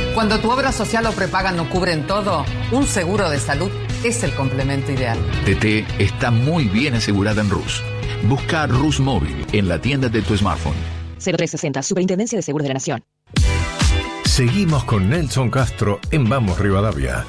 Cuando tu obra social o prepaga no cubren todo, un seguro de salud es el complemento ideal. TT está muy bien asegurada en Rus. Busca Rus Móvil en la tienda de tu smartphone. 0360, Superintendencia de Seguros de la Nación. Seguimos con Nelson Castro en Vamos Rivadavia.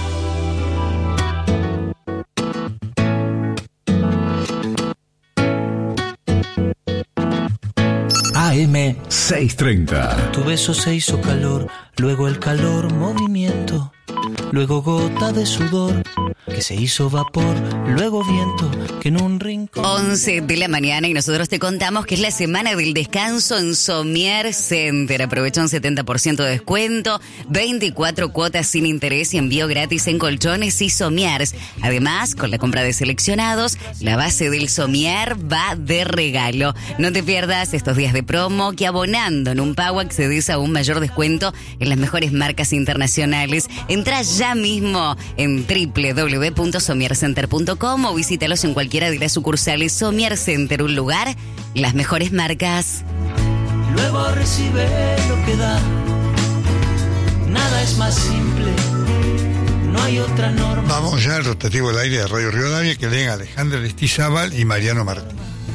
AM 630. Tu beso se hizo calor, luego el calor movimiento, luego gota de sudor que se hizo vapor, luego viento que en un rincón. 11 de la mañana y nosotros te contamos que es la semana del descanso en Somier Center. Aprovecha un 70% de descuento, 24 cuotas sin interés y envío gratis en colchones y somiers. Además, con la compra de seleccionados, la base del somier va de regalo. No te pierdas estos días de promo que abonando en un pago accedes a un mayor descuento en las mejores marcas internacionales. Entra ya mismo en www.somiercenter.com o visítalos en cualquiera de las sucursales. Somier Center, un lugar, las mejores marcas. Luego recibe lo que da. Nada es más simple. No hay otra norma. Vamos ya al rotativo del aire de Radio Rivadavia, que leen Alejandra Lestizábal y Mariano Martín.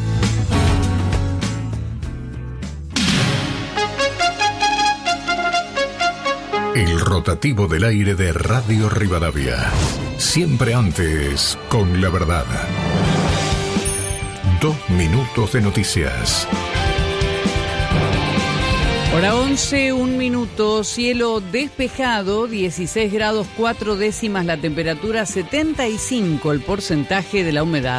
El rotativo del aire de Radio Rivadavia. Siempre antes con la verdad. 2 minutos de noticias. Hora 11, 1 minuto, cielo despejado, 16 grados 4 décimas la temperatura, 75 el porcentaje de la humedad.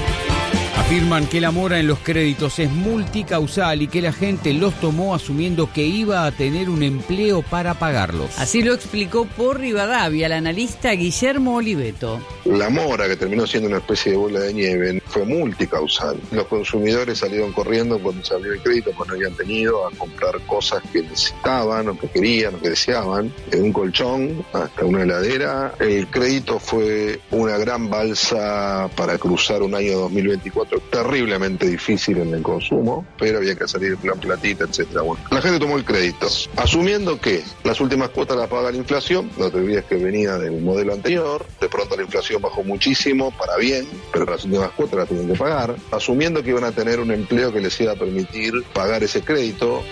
Afirman que la mora en los créditos es multicausal y que la gente los tomó asumiendo que iba a tener un empleo para pagarlos. Así lo explicó por Rivadavia el analista Guillermo Oliveto. La mora, que terminó siendo una especie de bola de nieve, fue multicausal. Los consumidores salieron corriendo cuando se abrió el crédito, pues no habían tenido, a comprar cosas que necesitaban o que querían o que deseaban, de un colchón hasta una heladera. El crédito fue una gran balsa para cruzar un año 2024 terriblemente difícil en el consumo, pero había que salir en plan platita, etcétera. Bueno, la gente tomó el crédito, asumiendo que las últimas cuotas las paga la inflación. No te olvides que venía del modelo anterior, de pronto la inflación bajó muchísimo, para bien, pero las últimas cuotas las tienen que pagar, asumiendo que iban a tener un empleo que les iba a permitir pagar ese crédito.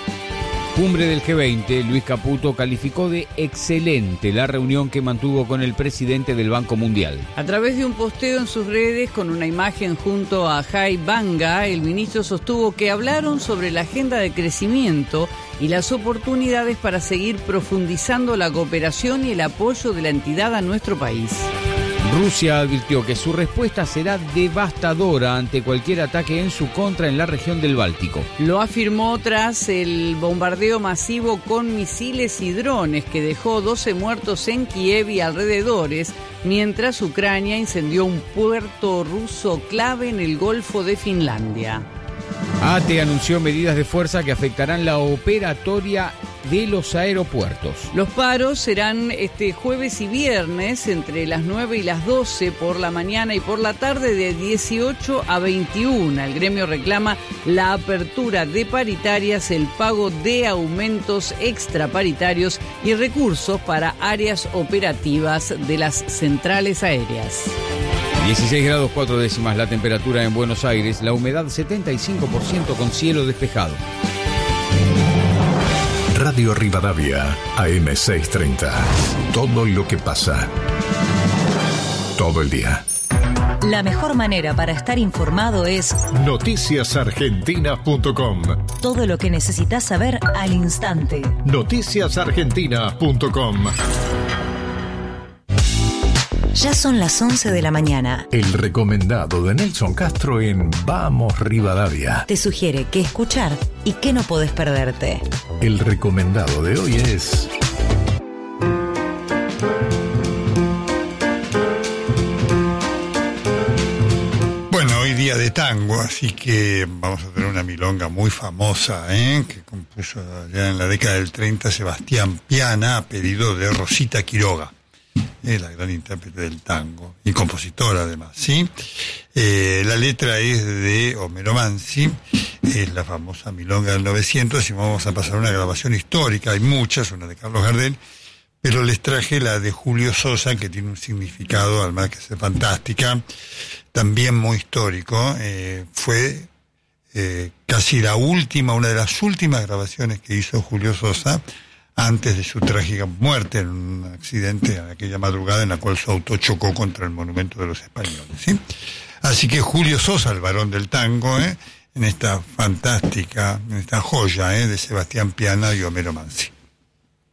Cumbre del G20, Luis Caputo calificó de excelente la reunión que mantuvo con el presidente del Banco Mundial. A través de un posteo en sus redes con una imagen junto a Jai Banga, el ministro sostuvo que hablaron sobre la agenda de crecimiento y las oportunidades para seguir profundizando la cooperación y el apoyo de la entidad a nuestro país. Rusia advirtió que su respuesta será devastadora ante cualquier ataque en su contra en la región del Báltico. Lo afirmó tras el bombardeo masivo con misiles y drones que dejó 12 muertos en Kiev y alrededores, mientras Ucrania incendió un puerto ruso clave en el Golfo de Finlandia. ATE anunció medidas de fuerza que afectarán la operatoria de los aeropuertos. Los paros serán este jueves y viernes entre las 9 y las 12 por la mañana y por la tarde de 18 a 21. El gremio reclama la apertura de paritarias, el pago de aumentos extraparitarios y recursos para áreas operativas de las centrales aéreas. 16 grados 4 décimas la temperatura en Buenos Aires, la humedad 75% con cielo despejado. Radio Rivadavia, AM 630. Todo lo que pasa. Todo el día. La mejor manera para estar informado es noticiasargentinas.com. Todo lo que necesitas saber al instante. Noticiasargentinas.com. Ya son las 11 de la mañana. El recomendado de Nelson Castro en Vamos Rivadavia. Te sugiere qué escuchar y qué no podés perderte. El recomendado de hoy es... Bueno, hoy día de tango, así que vamos a tener una milonga muy famosa, que compuso ya en la década del 30 Sebastián Piana, a pedido de Rosita Quiroga. la gran intérprete del tango y compositora además, ¿sí? La letra es de Homero Mansi, es la famosa milonga del 900, y vamos a pasar una grabación histórica, hay muchas, una de Carlos Gardel, pero les traje la de Julio Sosa, que tiene un significado, además que es fantástica, también muy histórico. Fue casi una de las últimas grabaciones que hizo Julio Sosa antes de su trágica muerte en un accidente en aquella madrugada en la cual su auto chocó contra el monumento de los españoles, ¿sí? Así que Julio Sosa, el varón del tango, en esta fantástica, en esta joya de Sebastián Piana y Homero Mansi.